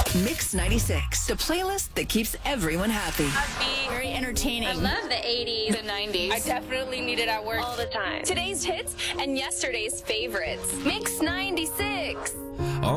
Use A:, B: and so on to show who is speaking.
A: Mix 96, the playlist that keeps everyone happy.
B: Very entertaining.
C: I love the 80s.
B: The 90s.
C: I definitely need it at work
B: all the time.
C: Today's hits and yesterday's favorites. Mix 96.